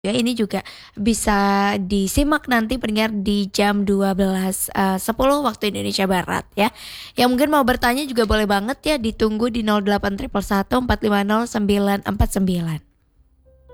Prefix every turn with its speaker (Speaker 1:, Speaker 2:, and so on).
Speaker 1: Ya, ini juga bisa disimak nanti pendengar di jam 12.10 waktu Indonesia Barat ya. Yang mungkin mau bertanya juga boleh banget ya, ditunggu di 08 111 450 949.